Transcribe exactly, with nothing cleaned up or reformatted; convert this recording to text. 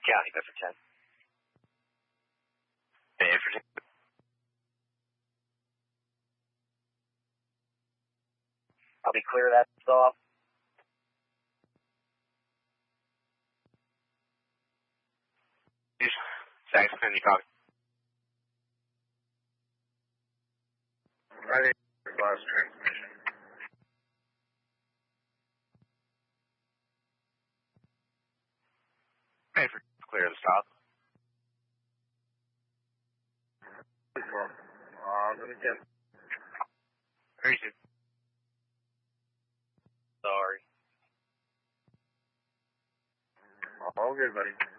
County, Bedford ten. Bedford ten. I'll be clear of that stop. Thanks, can you copy? I think last transmission. Bedford, clear of the stop. Uh, let me get. Very soon. Sorry. All good, buddy.